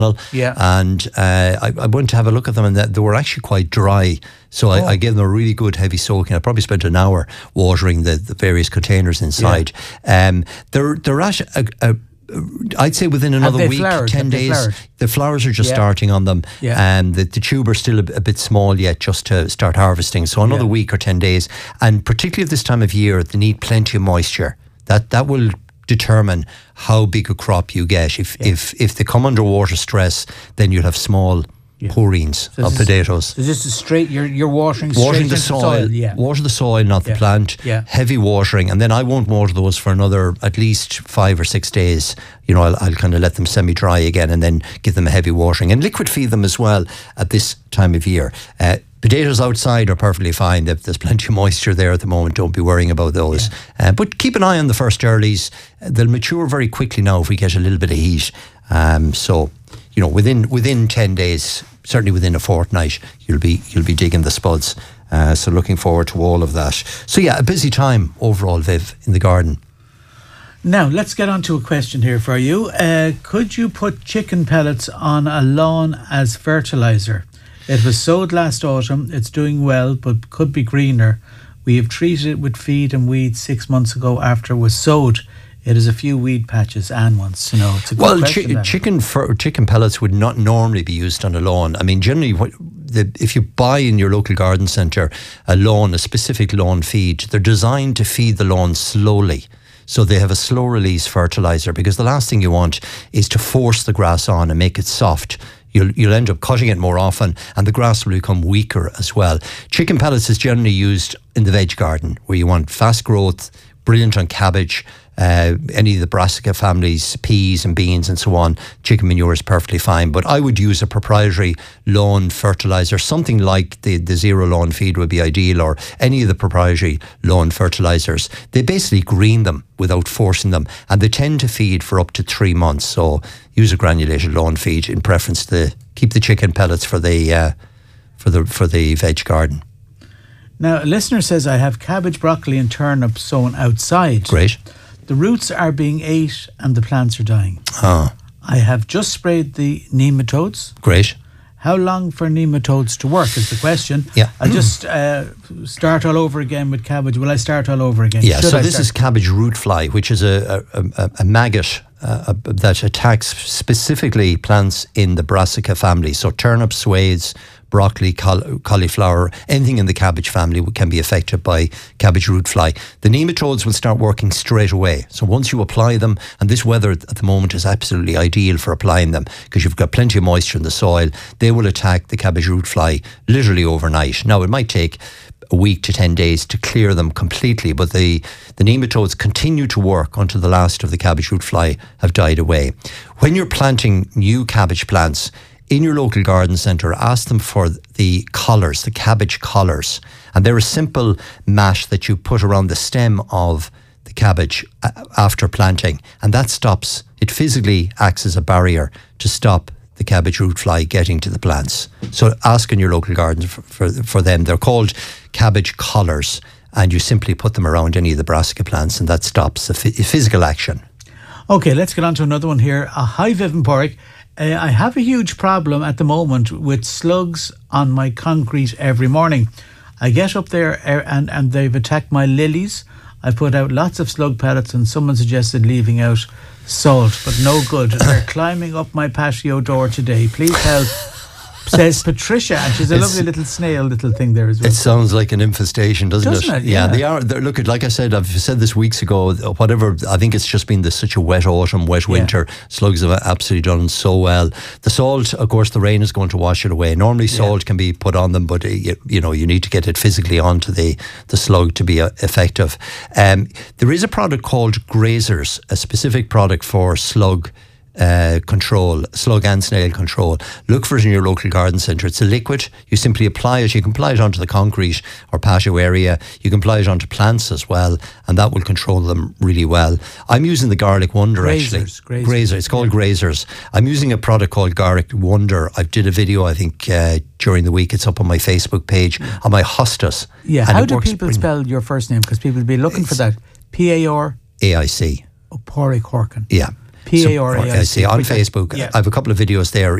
Yeah. And I went to have a look at them, and they were actually quite dry. So I gave them a really good heavy soaking. I probably spent an hour watering the various containers inside. Yeah. They're at I'd say within another week, 10 days, the flowers are just starting on them. Yeah. And the tuber still a bit small yet just to start harvesting. So another week or 10 days. And particularly at this time of year, they need plenty of moisture. That will determine how big a crop you get. If they come under water stress, then you'll have small poreens of potatoes. So this is straight, you're watering the soil. Water the soil, not the plant. Yeah. Heavy watering, and then I won't water those for another at least 5 or 6 days. You know, I'll kind of let them semi-dry again, and then give them a heavy watering and liquid feed them as well at this time of year. Potatoes outside are perfectly fine. There's plenty of moisture there at the moment. Don't be worrying about those. But keep an eye on the first earlies. They'll mature very quickly now if we get a little bit of heat. So, you know, within 10 days, certainly within a fortnight, you'll be digging the spuds. So looking forward to all of that. So yeah, a busy time overall, Viv, in the garden. Now, let's get on to a question here for you. Could you put chicken pellets on a lawn as fertiliser? It was sowed last autumn. It's doing well, but could be greener. We have treated it with feed and weeds 6 months ago after it was sowed. It is a few weed patches. Anne wants to know. It's a good question. Chicken pellets would not normally be used on a lawn. I mean, generally, if you buy in your local garden centre a specific lawn feed, they're designed to feed the lawn slowly. So they have a slow release fertiliser, because the last thing you want is to force the grass on and make it soft. You'll end up cutting it more often, and the grass will become weaker as well. Chicken pellets is generally used in the veg garden, where you want fast growth, brilliant on cabbage, any of the brassica families, peas and beans and so on. Chicken manure is perfectly fine, but I would use a proprietary lawn fertiliser. Something like the Zero Lawn Feed would be ideal, or any of the proprietary lawn fertilisers. They basically green them without forcing them, and they tend to feed for up to 3 months. So use a granulated lawn feed in preference to keep the chicken pellets for the veg garden. Now, a listener says, I have cabbage, broccoli and turnip sown outside. Great. The roots are being ate and the plants are dying. Ah. I have just sprayed the nematodes. Great. How long for nematodes to work is the question. Yeah. I'll just start all over again with cabbage. Will I start all over again? Yeah, so this is cabbage root fly, which is a maggot that attacks specifically plants in the brassica family. So turnips, swathes, broccoli, cauliflower, anything in the cabbage family can be affected by cabbage root fly. The nematodes will start working straight away. So once you apply them, and this weather at the moment is absolutely ideal for applying them because you've got plenty of moisture in the soil, they will attack the cabbage root fly literally overnight. Now, it might take a week to 10 days to clear them completely, but the nematodes continue to work until the last of the cabbage root fly have died away. When you're planting new cabbage plants, in your local garden centre, ask them for the collars, the cabbage collars. And they're a simple mat that you put around the stem of the cabbage after planting. And that stops, it physically acts as a barrier to stop the cabbage root fly getting to the plants. So ask in your local garden for them. They're called cabbage collars, and you simply put them around any of the brassica plants, and that stops the physical action. Okay, let's get on to another one here. Hi, Viv and Porrick. I have a huge problem at the moment with slugs on my concrete every morning. I get up there and they've attacked my lilies. I put out lots of slug pellets and someone suggested leaving out salt, but no good. They're climbing up my patio door today. Please help. Says Patricia, and she's a lovely little snail little thing there as well. It sounds like an infestation, doesn't it? Yeah, they are. Look, like I said, I've said this weeks ago, whatever, I think it's just been such a wet autumn, wet winter. Slugs have absolutely done so well. The salt, of course, the rain is going to wash it away. Normally salt can be put on them, but you need to get it physically onto the slug to be effective. There is a product called Grazers, a specific product for slug control, slug and snail control. Look for it in your local garden centre. It's a liquid. You simply apply it. You can apply it onto the concrete or patio area. You can apply it onto plants as well, and that will control them really well. I'm using the Garlic Wonder Grazer. It's called Grazers. I'm using a product called Garlic Wonder. I did a video, I think, during the week. It's up on my Facebook page on my hostas. Yeah. How do people spell your first name? Because people will be looking for that. P-A-R? A-I-C. Oh, Porrick Horkin. Yeah. PARAIC. On Facebook. Yeah. I have a couple of videos there.